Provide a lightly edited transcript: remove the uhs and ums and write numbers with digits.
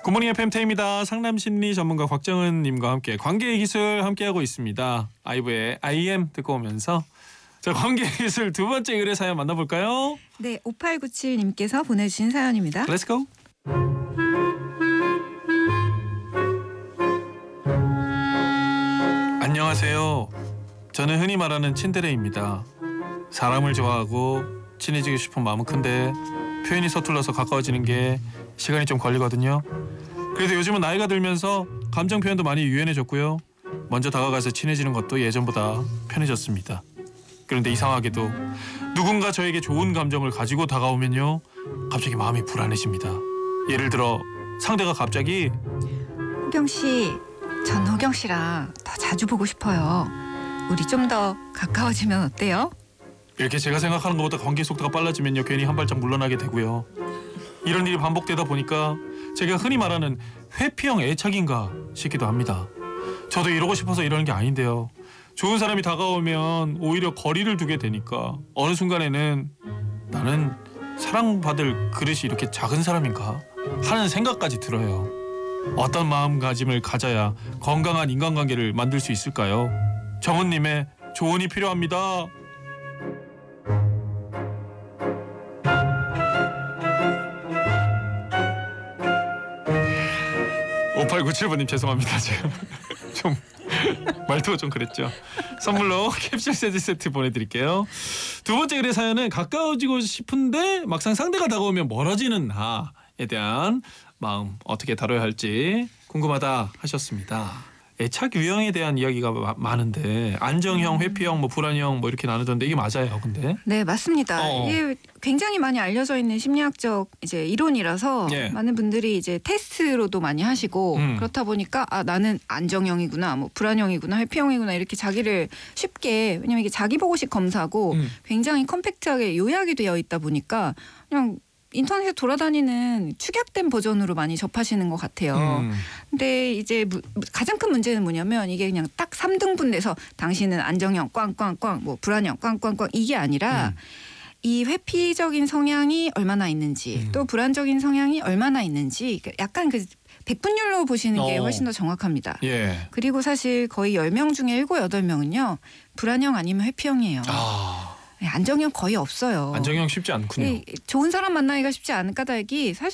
굿모닝 FM 태입니다. 상담심리 전문가 곽정은님과 함께 관계의 기술 함께하고 있습니다. 아이브의 IM 듣고 오면서 자, 관계의 기술 두 번째 의뢰 사연 만나볼까요? 네, 5897님께서 보내주신 사연입니다. Let's go. 안녕하세요. 저는 흔히 말하는 츤데레입니다. 사람을 좋아하고 친해지고 싶은 마음은 큰데 표현이 서툴러서 가까워지는 게 시간이 좀 걸리거든요. 그래도 요즘은 나이가 들면서 감정 표현도 많이 유연해졌고요. 먼저 다가가서 친해지는 것도 예전보다 편해졌습니다. 그런데 이상하게도 누군가 저에게 좋은 감정을 가지고 다가오면요, 갑자기 마음이 불안해집니다. 예를 들어 상대가 갑자기 호경 씨, 전 호경 씨랑 더 자주 보고 싶어요. 우리 좀 더 가까워지면 어때요? 이렇게 제가 생각하는 것보다 관계 속도가 빨라지면요, 괜히 한 발짝 물러나게 되고요. 이런 일이 반복되다 보니까 제가 흔히 말하는 회피형 애착인가 싶기도 합니다. 저도 이러고 싶어서 이러는 게 아닌데요. 좋은 사람이 다가오면 오히려 거리를 두게 되니까 어느 순간에는 나는 사랑받을 그릇이 이렇게 작은 사람인가 하는 생각까지 들어요. 어떤 마음가짐을 가져야 건강한 인간관계를 만들 수 있을까요? 정은님의 조언이 필요합니다. 5897번님 죄송합니다. 제가 좀 말투가 좀 그랬죠. 선물로 캡슐 세트 보내드릴게요. 두 번째 의뢰 사연은 가까워지고 싶은데 막상 상대가 다가오면 멀어지는 나에 대한 마음 어떻게 다뤄야 할지 궁금하다 하셨습니다. 애착 유형에 대한 이야기가 많은데 안정형, 회피형, 불안형 이렇게 나누던데 이게 맞아요, 근데? 네, 맞습니다. 이게 굉장히 많이 알려져 있는 심리학적 이제 이론이라서 예. 많은 분들이 이제 테스트로도 많이 하시고 그렇다 보니까 나는 안정형이구나, 불안형이구나, 회피형이구나 이렇게 자기를 쉽게, 왜냐면 이게 자기 보고식 검사고 굉장히 컴팩트하게 요약이 되어 있다 보니까 그냥 인터넷에 돌아다니는 축약된 버전으로 많이 접하시는 것 같아요. 근데 이제 가장 큰 문제는 뭐냐면 이게 그냥 딱 3등분 돼서 당신은 안정형 꽝꽝꽝, 불안형 꽝꽝꽝 이게 아니라 이 회피적인 성향이 얼마나 있는지 또 불안적인 성향이 얼마나 있는지 약간 그 백분율로 보시는 게 훨씬 더 정확합니다. 예. 그리고 사실 거의 10명 중에 7, 8명은요. 불안형 아니면 회피형이에요. 안정형 거의 없어요. 안정형 쉽지 않군요. 좋은 사람 만나기가 쉽지 않은 까닭이 사실